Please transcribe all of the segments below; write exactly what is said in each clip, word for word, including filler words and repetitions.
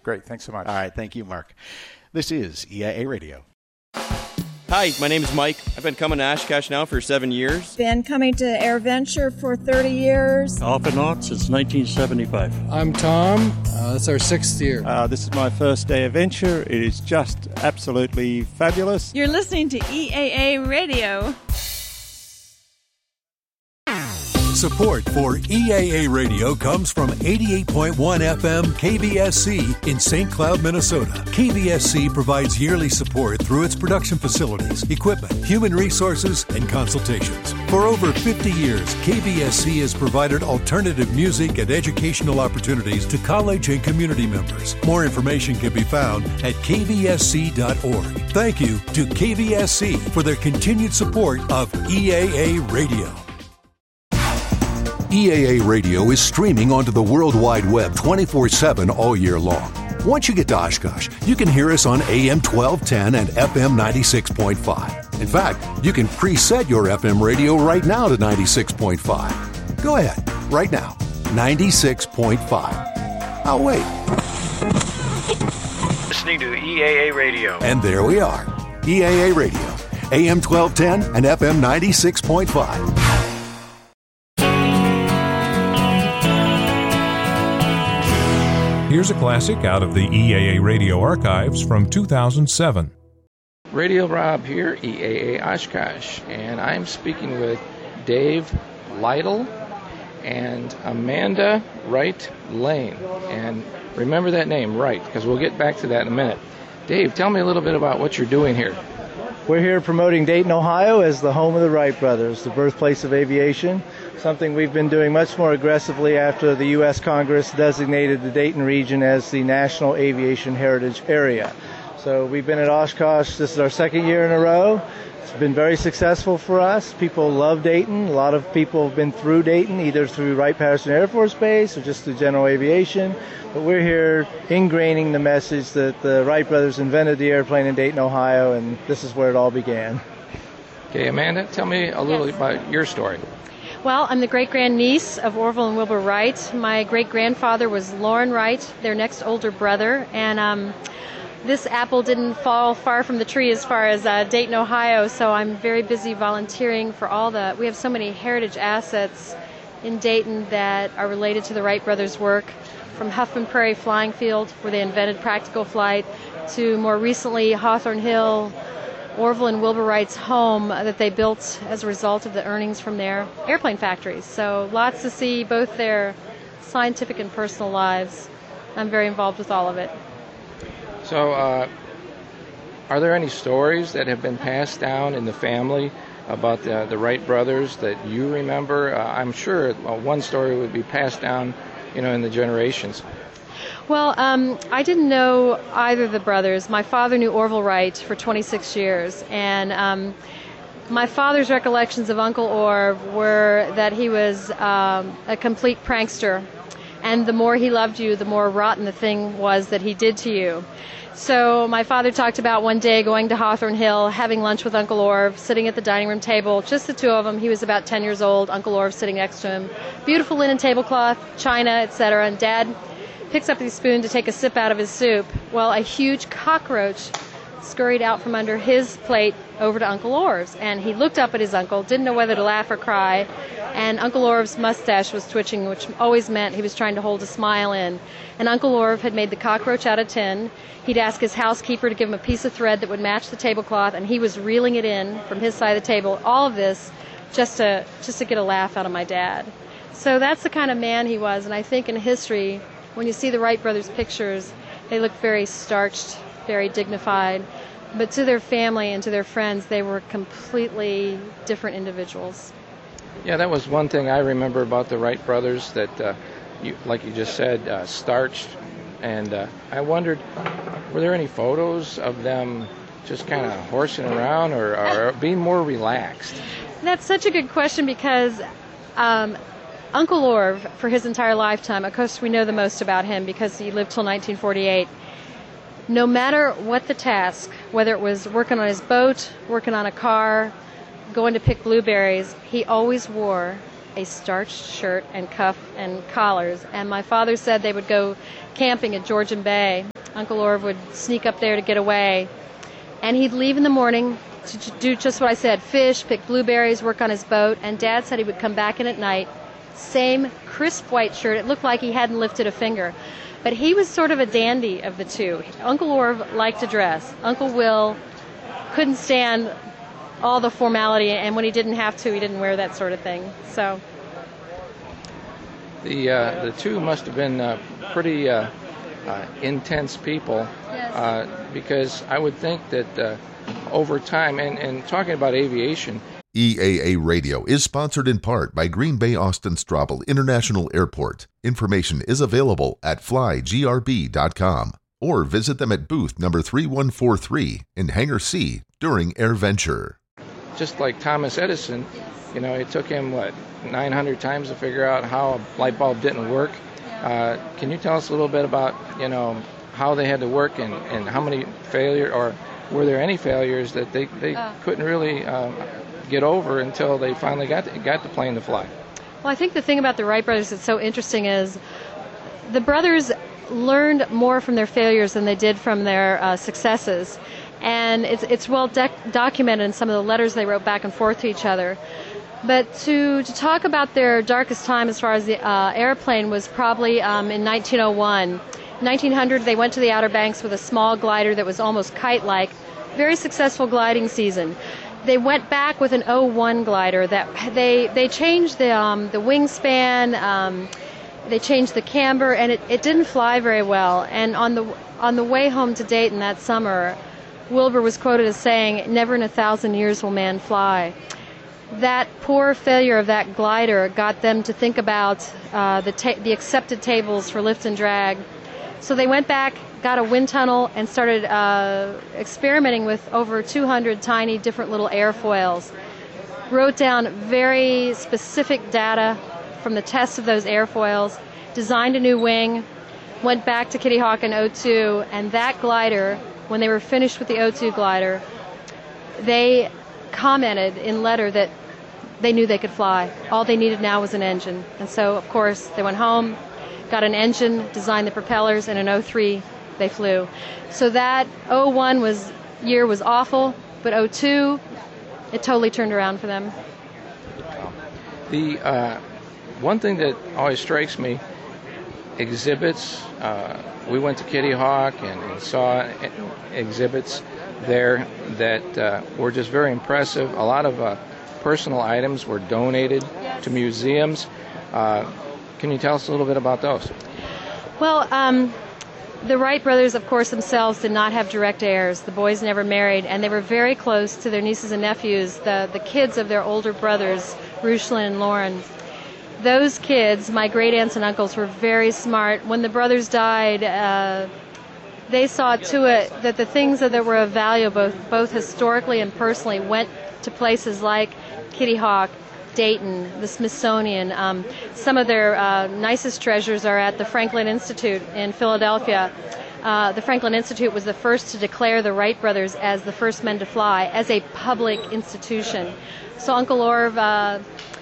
Great. Thanks so much. All right. Thank you, Mark. This is E I A Radio. Hi, my name is Mike. I've been coming to Oshkosh now for seven years. Been coming to AirVenture for thirty years. Off and on since nineteen seventy-five. I'm Tom. Uh, it's our sixth year. Uh, this is my first day of venture. It is just absolutely fabulous. You're listening to E A A Radio. Support for E A A Radio comes from eighty-eight point one F M K V S C in Saint Cloud, Minnesota. K V S C provides yearly support through its production facilities, equipment, human resources, and consultations. For over fifty years, K V S C has provided alternative music and educational opportunities to college and community members. More information can be found at k v s c dot org. Thank you to K V S C for their continued support of E A A Radio. E A A Radio is streaming onto the World Wide Web twenty-four seven all year long. Once you get to Oshkosh, you can hear us on A M twelve ten and F M ninety-six point five. In fact, you can preset your F M radio right now to ninety-six point five. Go ahead, right now, ninety-six point five. I'll wait. Listening to E A A Radio. And there we are, E A A Radio, A M twelve ten and F M ninety-six point five. Here's a classic out of the E A A Radio archives from two thousand seven. Radio Rob here, E A A Oshkosh, and I'm speaking with Dave Lytle and Amanda Wright Lane. And remember that name, Wright, because we'll get back to that in a minute. Dave, tell me a little bit about what you're doing here. We're here promoting Dayton, Ohio as the home of the Wright brothers, the birthplace of aviation, something we've been doing much more aggressively after the U S Congress designated the Dayton region as the National Aviation Heritage Area. So we've been at Oshkosh, this is our second year in a row. It's been very successful for us. People love Dayton. A lot of people have been through Dayton, either through Wright-Patterson Air Force Base or just through general aviation. But we're here ingraining the message that the Wright brothers invented the airplane in Dayton, Ohio, and this is where it all began. Okay, Amanda, tell me a little yes. about your story. Well, I'm the great-grandniece of Orville and Wilbur Wright. My great-grandfather was Loren Wright, their next older brother, and um, this apple didn't fall far from the tree as far as uh, Dayton, Ohio, so I'm very busy volunteering for all the, we have so many heritage assets in Dayton that are related to the Wright brothers' work, from Huffman Prairie Flying Field, where they invented practical flight, to more recently Hawthorne Hill, Orville and Wilbur Wright's home that they built as a result of the earnings from their airplane factories. So lots to see, both their scientific and personal lives. I'm very involved with all of it. So uh, are there any stories that have been passed down in the family about the, the Wright brothers that you remember? Uh, I'm sure uh, one story would be passed down, you know, in the generations. Well, um, I didn't know either of the brothers. My father knew Orville Wright for twenty-six years, and um, my father's recollections of Uncle Orv were that he was um, a complete prankster, and the more he loved you, the more rotten the thing was that he did to you. So my father talked about one day going to Hawthorne Hill, having lunch with Uncle Orv, sitting at the dining room table, just the two of them. He was about ten years old, Uncle Orv sitting next to him. Beautiful linen tablecloth, china, et cetera, and Dad picks up his spoon to take a sip out of his soup. Well, a huge cockroach scurried out from under his plate over to Uncle Orv's, and he looked up at his uncle, didn't know whether to laugh or cry, and Uncle Orv's mustache was twitching, which always meant he was trying to hold a smile in. And Uncle Orv had made the cockroach out of tin. He'd ask his housekeeper to give him a piece of thread that would match the tablecloth, and he was reeling it in from his side of the table. All of this just to just to get a laugh out of my dad. So that's the kind of man he was, and I think in history, when you see the Wright brothers' pictures, they look very starched, very dignified. But to their family and to their friends, they were completely different individuals. Yeah, that was one thing I remember about the Wright brothers, that, uh, you, like you just said, uh, starched. And uh, I wondered, were there any photos of them just kind of horsing around or, or being more relaxed? That's such a good question, because um, Uncle Orv, for his entire lifetime, of course we know the most about him because he lived till nineteen forty-eight. No matter what the task, whether it was working on his boat, working on a car, going to pick blueberries, he always wore a starched shirt and cuff and collars. And my father said they would go camping at Georgian Bay, Uncle Orv would sneak up there to get away. And he'd leave in the morning to do just what I said, fish, pick blueberries, work on his boat. And Dad said he would come back in at night, same crisp white shirt. It looked like he hadn't lifted a finger. But he was sort of a dandy of the two. Uncle Orv liked to dress. Uncle Will couldn't stand all the formality, and when he didn't have to, he didn't wear that sort of thing. So the uh, the two must have been uh, pretty uh, uh, intense people, yes. uh, because I would think that uh, over time, and, and talking about aviation, E A A Radio is sponsored in part by Green Bay Austin Straubel International Airport. Information is available at fly g r b dot com or visit them at booth number three one four three in Hangar C during AirVenture. Just like Thomas Edison, you know, it took him, what, nine hundred times to figure out how a light bulb didn't work. Uh, can you tell us a little bit about, you know, how they had to work and, and how many failures, or were there any failures that they, they uh. couldn't really uh, get over until they finally got the, got the plane to fly? Well, I think the thing about the Wright brothers that's so interesting is the brothers learned more from their failures than they did from their uh, successes. And it's it's well dec- documented in some of the letters they wrote back and forth to each other. But to, to talk about their darkest time as far as the uh, airplane was probably um, in nineteen oh one. In nineteen hundred, they went to the Outer Banks with a small glider that was almost kite-like. Very successful gliding season. They went back with an oh one glider that they they changed the um, the wingspan, um, they changed the camber, and it, it didn't fly very well. And on the on the way home to Dayton that summer, Wilbur was quoted as saying, "Never in a thousand years will man fly." That poor failure of that glider got them to think about uh, the ta- the accepted tables for lift and drag. So they went back, got a wind tunnel, and started uh, experimenting with over two hundred tiny different little airfoils. Wrote down very specific data from the tests of those airfoils, designed a new wing, went back to Kitty Hawk in oh two, and that glider, when they were finished with the oh two glider, they commented in letter that they knew they could fly. All they needed now was an engine. And so, of course, they went home, got an engine, designed the propellers, and in oh three they flew. So that oh one was year was awful, but oh two, it totally turned around for them. The uh, one thing that always strikes me, exhibits, uh, we went to Kitty Hawk and, and saw exhibits there that uh, were just very impressive. A lot of uh, personal items were donated yes. to museums. Uh, can you tell us a little bit about those? Well, um, the Wright brothers, of course, themselves did not have direct heirs. The boys never married, and they were very close to their nieces and nephews, the, the kids of their older brothers, Rushlin and Lauren. Those kids, my great aunts and uncles, were very smart. When the brothers died, uh, they saw to it that the things that were of value, both, both historically and personally, went to places like Kitty Hawk, Dayton, the Smithsonian. Um, some of their uh, nicest treasures are at the Franklin Institute in Philadelphia. Uh, the Franklin Institute was the first to declare the Wright brothers as the first men to fly, as a public institution. So Uncle Orv, uh,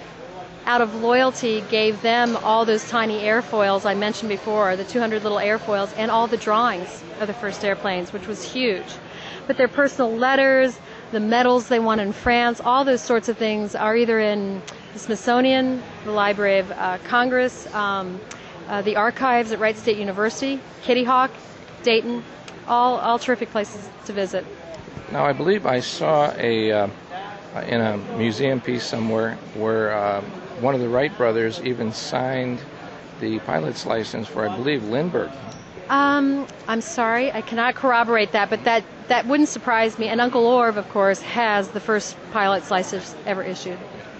out of loyalty, gave them all those tiny airfoils I mentioned before, the two hundred little airfoils, and all the drawings of the first airplanes, which was huge. But their personal letters, the medals they won in France, all those sorts of things are either in the Smithsonian, the Library of uh, Congress, um, uh, the archives at Wright State University, Kitty Hawk, Dayton, all all terrific places to visit. Now, I believe I saw a uh, in a museum piece somewhere where uh, one of the Wright brothers even signed the pilot's license for, I believe, Lindbergh. Um, I'm sorry, I cannot corroborate that, but that, that wouldn't surprise me. And Uncle Orv, of course, has the first pilot's license ever issued.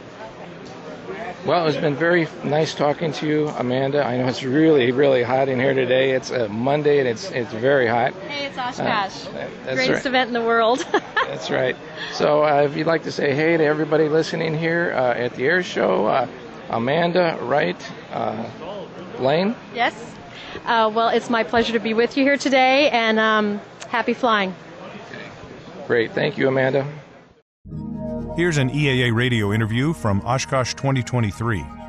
Well, it's been very nice talking to you, Amanda. I know it's really, really hot in here today. It's a Monday, and it's it's very hot. Hey, it's Oshkosh. Uh, Greatest right. event in the world. That's right. So uh, if you'd like to say hey to everybody listening here uh, at the air show, uh, Amanda Wright uh, Lane. Yes. Uh, well, it's my pleasure to be with you here today, and um, happy flying. Okay. Great. Thank you, Amanda. Here's an E A A radio interview from Oshkosh twenty twenty-three.